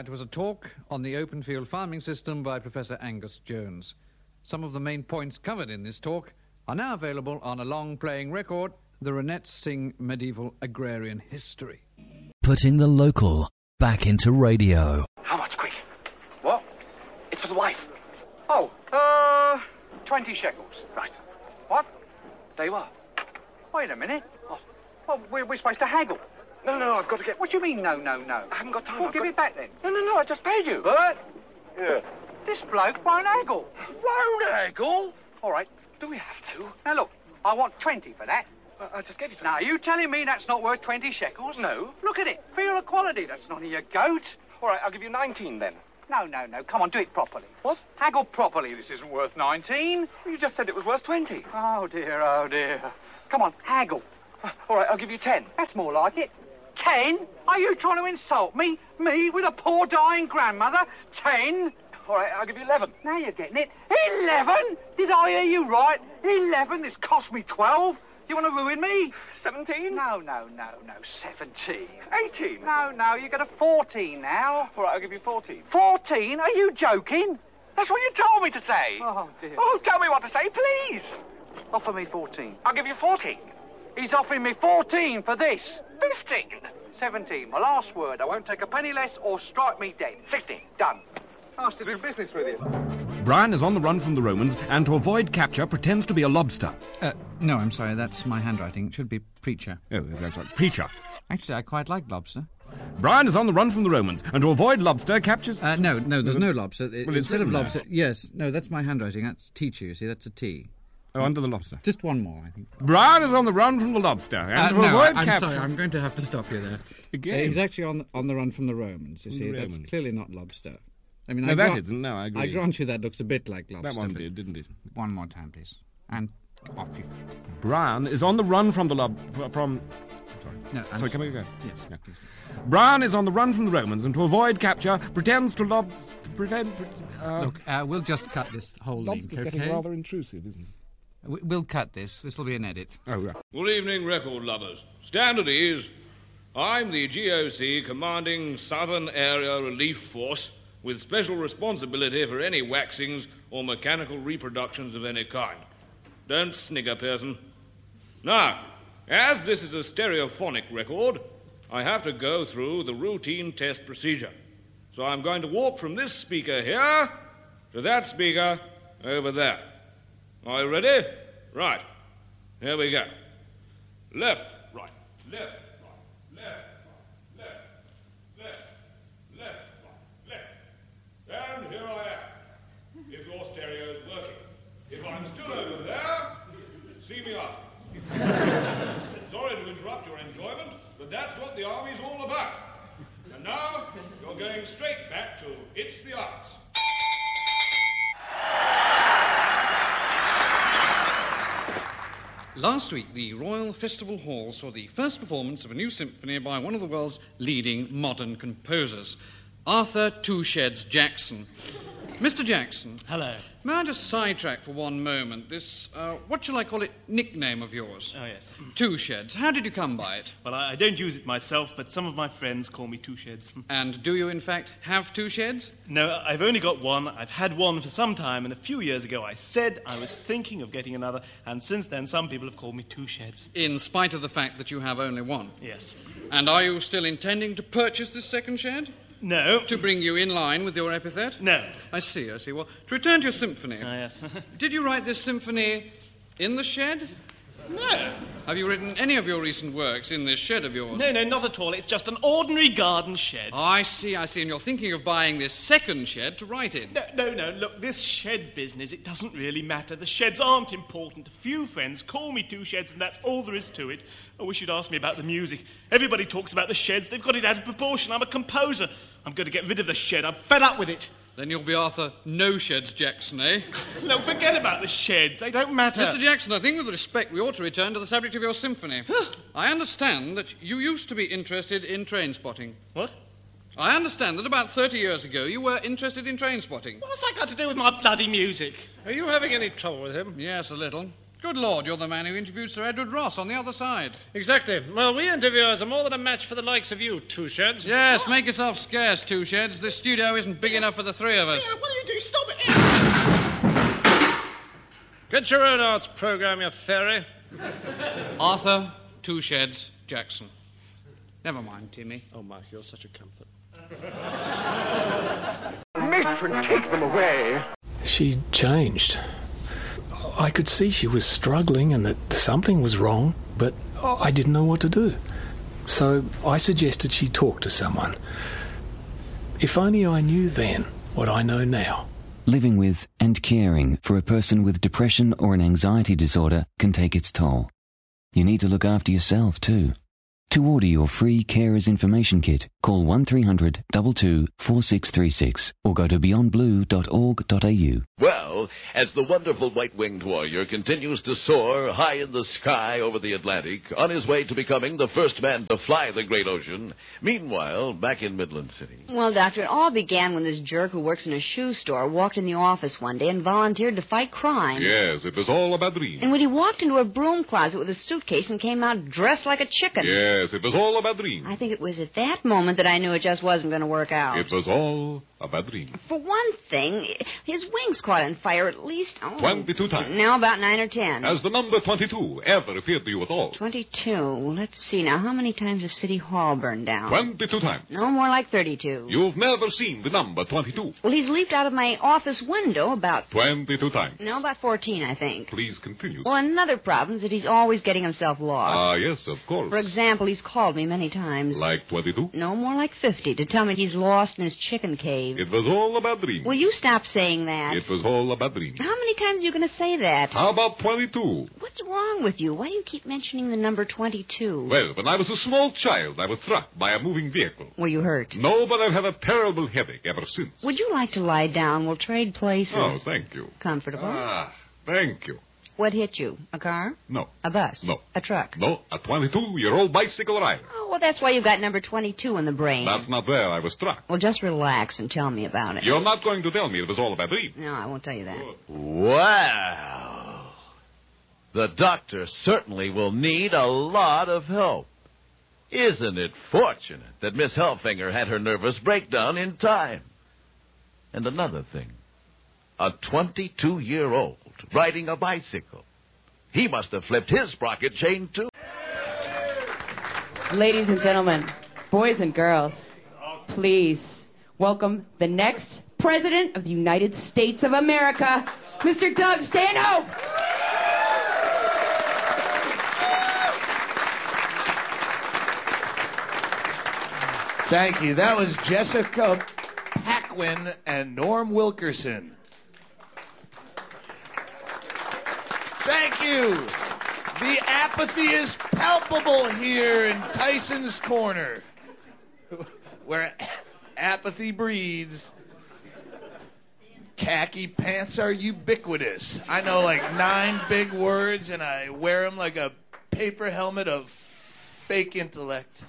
That was a talk on the open field farming system by Professor Angus Jones. Some of the main points covered in this talk are now available on a long-playing record, The Ronettes Sing Medieval Agrarian History. Putting the local back into radio. How much, quick? What? It's for the wife. Oh, 20 shekels. Right. What? There you are. Wait a minute. What? Well, we're supposed to haggle. No, I've got to get... What do you mean, no? I haven't got time. Well, give it back then. No, I just paid you. Bert? Yeah. This bloke won't haggle. Won't haggle? All right. Do we have to? Now, look, I want 20 for that. I just gave you 20. Now, are you telling me that's not worth 20 shekels? No. Look at it. Feel the quality. That's not in your goat. All right, I'll give you 19 then. No. Come on, do it properly. What? Haggle properly. This isn't worth 19. You just said it was worth 20. Oh, dear. Come on, haggle. All right, I'll give you 10. That's more like it. 10? Are you trying to insult me? Me, with a poor dying grandmother? 10? All right, I'll give you 11. Now you're getting it. 11? Did I hear you right? 11? This cost me 12? You want to ruin me? 17? No. 17. 18? No, you got a 14 now. All right, I'll give you 14. 14? Are you joking? That's what you told me to say. Oh, dear. Oh, tell me what to say, please. Offer me 14. I'll give you 14. He's offering me 14 for this. 15. 17. My last word. I won't take a penny less or strike me dead. 16. Done. Nice to do business with you. Brian is on the run from the Romans and to avoid capture pretends to be a lobster. No, I'm sorry, that's my handwriting. It should be preacher. Oh, that's right, preacher. Actually, I quite like lobster. Brian is on the run from the Romans and to avoid lobster captures... No, there's no lobster. Well, instead of lobster... There. Yes, no, that's my handwriting. That's teacher, you see, that's a T. Oh, under the lobster. Just one more, I think. Brian is on the run from the lobster and to avoid capture... I'm sorry, I'm going to have to stop you there. Again? He's actually on the run from the Romans, you see. That's clearly not lobster. I mean, that isn't. No, I agree. I grant you that looks a bit like lobster. That one did, didn't it? One more time, please. And off you. Brian is on the run from the Sorry. No, sorry, can we go? Yes. Yeah, please. Brian is on the run from the Romans and to avoid capture pretends to prevent... Look, we'll just cut this whole link, okay? Lobster's getting rather intrusive, isn't it? We'll cut this. This will be an edit. Oh, right. Good evening, record lovers. Stand at ease. I'm the GOC commanding Southern Area Relief Force with special responsibility for any waxings or mechanical reproductions of any kind. Don't snigger, Pearson. Now, as this is a stereophonic record, I have to go through the routine test procedure. So I'm going to walk from this speaker here to that speaker over there. Are you ready? Right. Here we go. Left, right, left, right, left, right, left, right, left. And here I am. If your stereo is working. If I'm still over there, see me after. Sorry to interrupt your enjoyment, but that's what the Army's all about. And now, you're going straight back to It's the Arts. Last week, the Royal Festival Hall saw the first performance of a new symphony by one of the world's leading modern composers, Arthur Two Sheds Jackson. Mr. Jackson. Hello. May I just sidetrack for one moment? This, what shall I call it, nickname of yours? Oh, yes. Two Sheds. How did you come by it? Well, I don't use it myself, but some of my friends call me Two Sheds. And do you, in fact, have two sheds? No, I've only got one. I've had one for some time, and a few years ago I said I was thinking of getting another, and since then some people have called me Two Sheds. In spite of the fact that you have only one? Yes. And are you still intending to purchase this second shed? No. To bring you in line with your epithet? No. I see. Well, to return to your symphony. Ah, yes. Did you write this symphony in the shed? No. Have you written any of your recent works in this shed of yours? No, not at all. It's just an ordinary garden shed. I see. And you're thinking of buying this second shed to write in? No. Look, this shed business, it doesn't really matter. The sheds aren't important. A few friends call me Two Sheds, and that's all there is to it. I wish you'd asked me about the music. Everybody talks about the sheds. They've got it out of proportion. I'm a composer. I'm going to get rid of the shed. I'm fed up with it. Then you'll be Arthur No Sheds Jackson, eh? No, forget about the sheds. They don't matter. Mr. Jackson, I think with respect we ought to return to the subject of your symphony. I understand that you used to be interested in train spotting. What? I understand that about 30 years ago you were interested in train spotting. What's that got to do with my bloody music? Are you having any trouble with him? Yes, a little. Good Lord, you're the man who interviewed Sir Edward Ross on the other side. Exactly. Well, we interviewers are more than a match for the likes of you, Two Sheds. Yes, make yourself scarce, Two Sheds. This studio isn't big enough for the three of us. Yeah, what are you doing? Stop it! Get your own arts program, you fairy. Arthur Two Sheds Jackson. Never mind, Timmy. Oh, Mike, you're such a comfort. Matron, take them away. She changed. I could see she was struggling and that something was wrong, but I didn't know what to do. So I suggested she talk to someone. If only I knew then what I know now. Living with and caring for a person with depression or an anxiety disorder can take its toll. You need to look after yourself too. To order your free Carers Information Kit, call 1300 22 4636 or go to beyondblue.org.au. Well, as the wonderful white-winged warrior continues to soar high in the sky over the Atlantic, on his way to becoming the first man to fly the great ocean, meanwhile, back in Midland City. Well, Doctor, it all began when this jerk who works in a shoe store walked in the office one day and volunteered to fight crime. Yes, it was all a bad dream. And when he walked into a broom closet with a suitcase and came out dressed like a chicken. Yes, it was all a bad dream. I think it was at that moment that I knew it just wasn't going to work out. It was all a bad dream. For one thing, his wings caught on fire at least... 22 times. Now about 9 or 10. Has the number 22 ever appeared to you at all? 22. Let's see now. How many times has City Hall burned down? 22 times. No, more like 32. You've never seen the number 22. Well, he's leaped out of my office window about... 22 times. No, about 14, I think. Please continue. Well, another problem is that he's always getting himself lost. Ah, yes, of course. For example, he's called me many times. Like 22? No, more like 50, to tell me he's lost in his chicken cave. It was all a bad dream. Will you stop saying that? It was all a bad dream. How many times are you going to say that? How about 22? What's wrong with you? Why do you keep mentioning the number 22? Well, when I was a small child, I was struck by a moving vehicle. Were you hurt? No, but I've had a terrible headache ever since. Would you like to lie down? We'll trade places. Oh, thank you. Comfortable? Ah, thank you. What hit you? A car? No. A bus? No. A truck? No, a 22-year-old bicycle rider. Oh, well, that's why you've got number 22 in the brain. That's not where I was struck. Well, just relax and tell me about it. You're not going to tell me it was all a bad dream. No, I won't tell you that. Wow. The doctor certainly will need a lot of help. Isn't it fortunate that Miss Hellfinger had her nervous breakdown in time? And another thing, a 22-year-old riding a bicycle. He must have flipped his sprocket chain, too. Ladies and gentlemen, boys and girls, please welcome the next President of the United States of America, Mr. Doug Stanhope. Thank you. That was Jessica Paquin and Norm Wilkerson. Thank you. The apathy is palpable here in Tyson's Corner, where apathy breeds. Khaki pants are ubiquitous. I know like 9 big words, and I wear them like a paper helmet of fake intellect.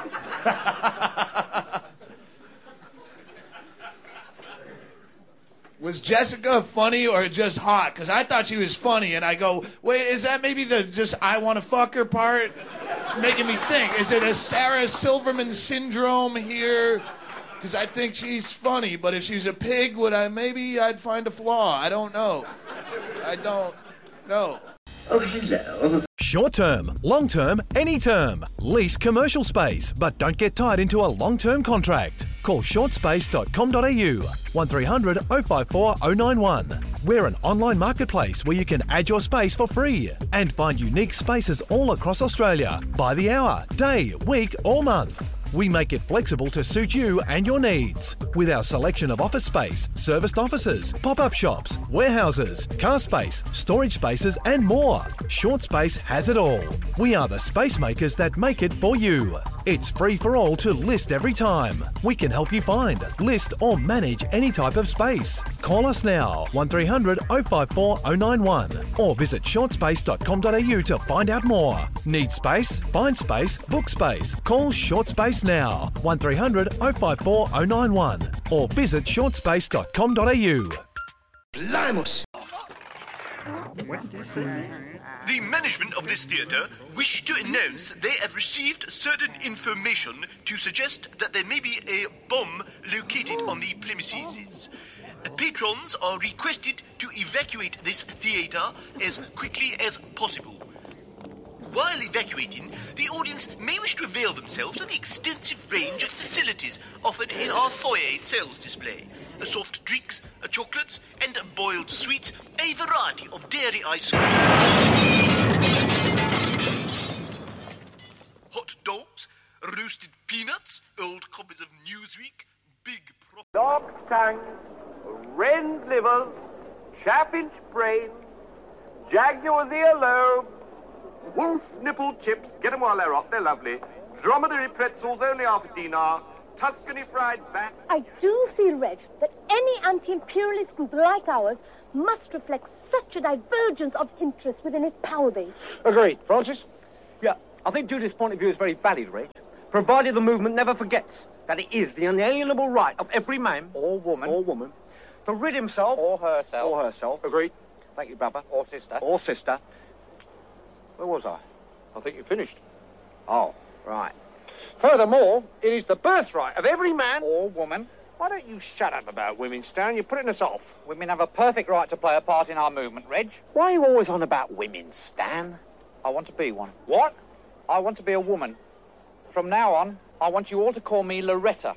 Was Jessica funny or just hot? Because I thought she was funny, and I go, wait, is that maybe the just I want to fuck her part? Making me think, is it a Sarah Silverman syndrome here? Because I think she's funny, but if she's a pig, I'd find a flaw. I don't know. I don't know. Oh, hello. Short term, long term, any term. Lease commercial space, but don't get tied into a long-term contract. Call shortspace.com.au 1300 054 091. We're an online marketplace where you can add your space for free and find unique spaces all across Australia by the hour, day, week or month. We make it flexible to suit you and your needs. With our selection of office space, serviced offices, pop-up shops, warehouses, car space, storage spaces and more. Short Space has it all. We are the space makers that make it for you. It's free for all to list every time. We can help you find, list or manage any type of space. Call us now, 1300 054 091 or visit shortspace.com.au to find out more. Need space? Find space, book space. Call Short Space now, 1300 054 091 or visit shortspace.com.au. Blimus. The management of this theatre wish to announce that they have received certain information to suggest that there may be a bomb located on the premises. Patrons are requested to evacuate this theatre as quickly as possible. While evacuating, the audience may wish to avail themselves of the extensive range of facilities offered in our foyer sales display. Soft drinks, chocolates, and boiled sweets, a variety of dairy ice cream. Hot dogs, roasted peanuts, old copies of Newsweek, big... Dog's tongues, wren's livers, chaffinch brains, jaguar's earlobes, wolf nipple chips, get them while they're hot, they're lovely. Dromedary pretzels, only half a dinar. Tuscany fried bat. I do feel, Reg, that any anti-imperialist group like ours must reflect such a divergence of interest within its power base. Agreed. Francis? Yeah, I think Judith's point of view is very valid, Reg. Provided the movement never forgets that it is the unalienable right of every man or woman to rid himself or herself. Agreed. Thank you, brother. Or sister. Where was I? I think you finished. Oh, right. Furthermore, it is the birthright of every man or woman. Why don't you shut up about women, Stan? You're putting us off. Women have a perfect right to play a part in our movement, Reg. Why are you always on about women, Stan? I want to be one. What? I want to be a woman. From now on, I want you all to call me Loretta.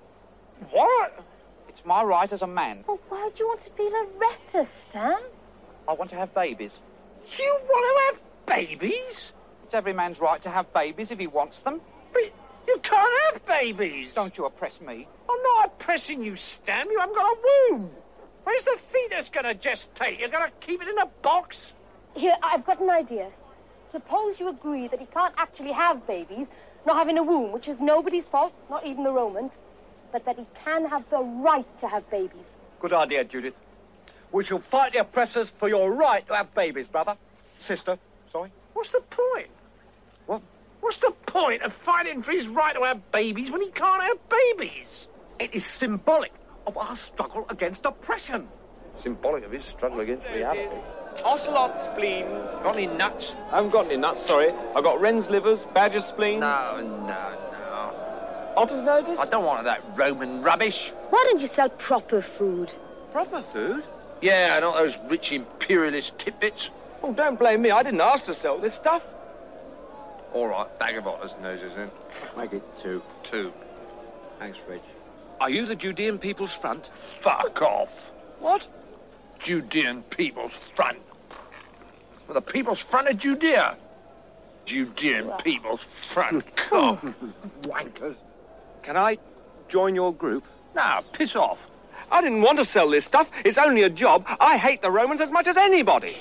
What? It's my right as a man. Well, why do you want to be Loretta, Stan? I want to have babies. You want to have babies? It's every man's right to have babies if he wants them. But you can't have babies. Don't you oppress me. I'm not oppressing you, Stan. You haven't got a womb. Where's the fetus going to gestate? You're going to keep it in a box? Here, I've got an idea. Suppose you agree that he can't actually have babies, not having a womb, which is nobody's fault, not even the Romans, but that he can have the right to have babies. Good idea, Judith. We shall fight the oppressors for your right to have babies, brother. Sister, sorry. What's the point? What? What's the point of fighting for his right to have babies when he can't have babies? It is symbolic of our struggle against oppression. Symbolic of his struggle against reality. Ocelot spleens. Got any nuts? I haven't got any nuts, sorry. I've got wren's livers, badger spleens. No. Otter's noses? I don't want that Roman rubbish. Why don't you sell proper food? Proper food? Yeah, not those rich imperialist tidbits. Oh, don't blame me. I didn't ask to sell this stuff. All right, bag of Otter's noses, then. Make it two. Thanks, Reg. Are you the Judean People's Front? Fuck off. What? Judean People's Front. Well, the People's Front of Judea. Judean People's Front. Wankers. Can I join your group? No, piss off. I didn't want to sell this stuff. It's only a job. I hate the Romans as much as anybody.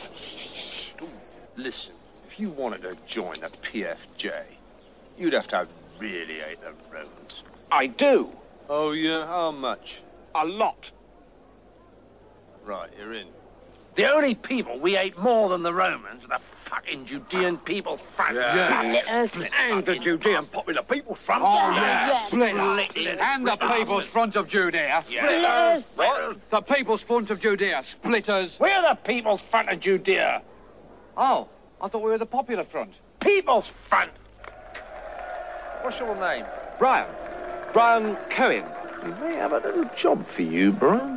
Listen, if you wanted to join the PFJ, you'd have to really hate the Romans. I do. Oh, yeah? How much? A lot. Right, you're in. The only people we hate more than the Romans are the fucking Judean People's Front. And the Judean Popular People's Front. Oh, yeah. Split us. And the People's Front of Judea. Split us. What? The People's Front of Judea. Splitters. We're the People's Front of Judea. Oh, I thought we were the Popular Front. People's Front. What's your name? Brian Cohen. We may have a little job for you, Brian.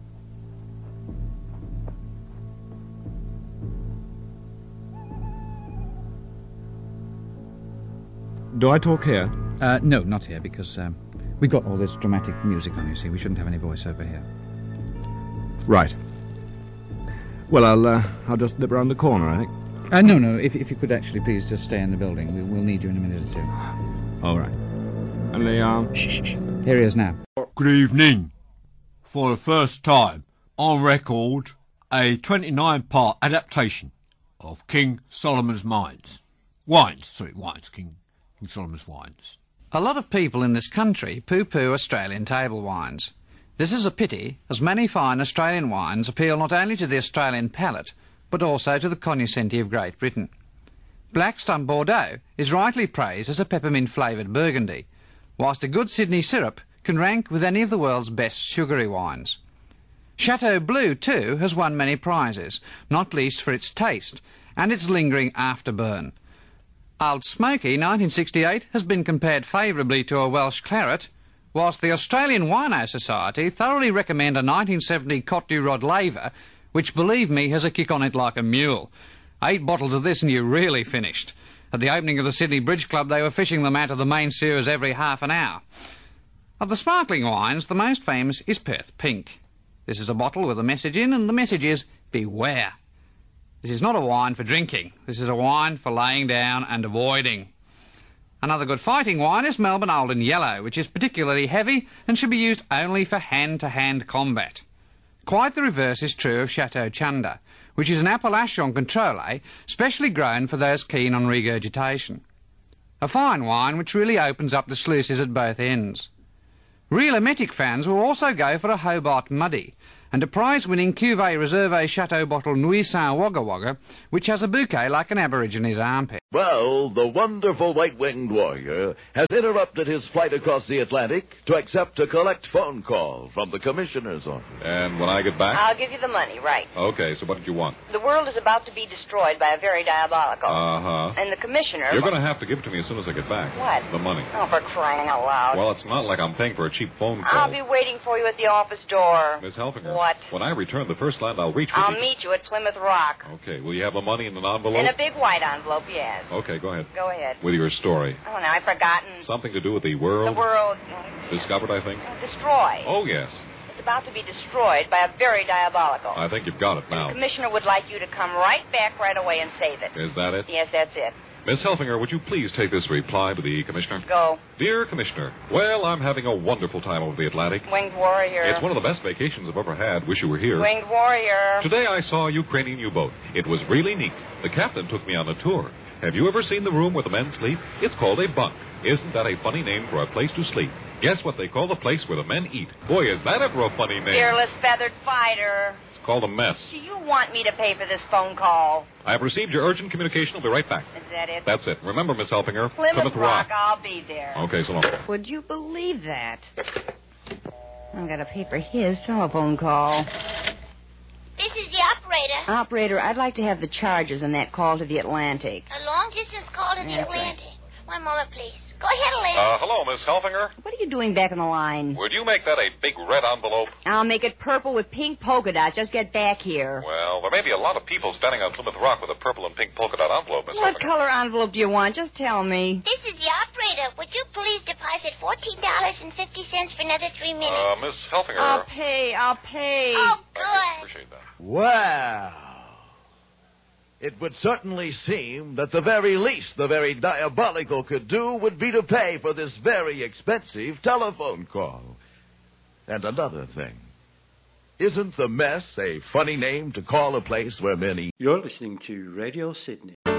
Do I talk here? No, not here, because we've got all this dramatic music on, you see. We shouldn't have any voiceover here. Right. Well, I'll just nip round the corner, I think. No, if you could actually please just stay in the building. We'll need you in a minute or two. All right. And the, Shh. Here he is now. Good evening. For the first time on record, a 29-part adaptation of King Solomon's Wines. King Solomon's Wines. A lot of people in this country poo-poo Australian table wines. This is a pity, as many fine Australian wines appeal not only to the Australian palate, but also to the cognoscenti of Great Britain. Blackstone Bordeaux is rightly praised as a peppermint-flavoured Burgundy, whilst a good Sydney syrup can rank with any of the world's best sugary wines. Chateau Blue, too, has won many prizes, not least for its taste and its lingering afterburn. Old Smoky 1968 has been compared favourably to a Welsh claret, whilst the Australian Wino Society thoroughly recommend a 1970 Cote du Rod laver, which, believe me, has a kick on it like a mule. 8 bottles of this and you're really finished. At the opening of the Sydney Bridge Club, they were fishing them out of the main sewers every half an hour. Of the sparkling wines, the most famous is Perth Pink. This is a bottle with a message in, and the message is, beware. This is not a wine for drinking. This is a wine for laying down and avoiding. Another good fighting wine is Melbourne Olden Yellow, which is particularly heavy and should be used only for hand-to-hand combat. Quite the reverse is true of Chateau Chunda, which is an Appellation Contrôlé specially grown for those keen on regurgitation. A fine wine which really opens up the sluices at both ends. Real emetic fans will also go for a Hobart Muddy, and a prize-winning Cuvée Reserve Chateau bottle Nuit Saint Wagga Wagga, which has a bouquet like an Aborigines armpit. Well, the wonderful white-winged warrior has interrupted his flight across the Atlantic to accept a collect phone call from the commissioner's office. And when I get back? I'll give you the money, right. Okay, so what did you want? The world is about to be destroyed by a very diabolical. Uh-huh. And the commissioner... You're going to have to give it to me as soon as I get back. What? The money. Oh, for crying out loud. Well, it's not like I'm paying for a cheap phone call. I'll be waiting for you at the office door. Miss Helfinger. What? When I return the first land, I'll reach for I'll you. meet you at Plymouth Rock. Okay, will you have the money in an envelope? In a big white envelope, yes. Okay, go ahead. Go ahead. With your story. Oh, now I've forgotten. Something to do with the world? The world. Discovered, I think? Destroy. Oh, yes. It's about to be destroyed by a very diabolical. I think you've got it now. The commissioner would like you to come right back right away and save it. Is that it? Yes, that's it. Miss Helfinger, would you please take this reply to the commissioner? Go. Dear Commissioner, well, I'm having a wonderful time over the Atlantic. Winged warrior. It's one of the best vacations I've ever had. Wish you were here. Winged warrior. Today I saw a Ukrainian U-boat. It was really neat. The captain took me on a tour. Have you ever seen the room where the men sleep? It's called a bunk. Isn't that a funny name for a place to sleep? Guess what they call the place where the men eat? Boy, is that ever a funny name. Fearless feathered fighter. It's called a mess. Do you want me to pay for this phone call? I have received your urgent communication. I'll be right back. Is that it? That's it. Remember, Miss Helfinger, Plymouth Rock. I'll be there. Okay, so long. Would you believe that? I've got to pay for his telephone call. This is the operator. Operator, I'd like to have the charges on that call to the Atlantic. A long-distance call to the That's Atlantic. right. One moment, please. Go ahead, Lynn. Hello, Miss Helfinger. What are you doing back on the line? Would you make that a big red envelope? I'll make it purple with pink polka dots. Just get back here. Well, there may be a lot of people standing on Plymouth Rock with a purple and pink polka dot envelope, Miss What Helfinger. color envelope do you want? Just tell me. This is the operator. Would you please deposit $14.50 for another 3 minutes? Miss Helfinger. I'll pay. Oh, good. Appreciate that. Well, it would certainly seem that the very least the very diabolical could do would be to pay for this very expensive telephone call. And another thing, isn't the mess a funny name to call a place where men eat? You're listening to Radio Sydney.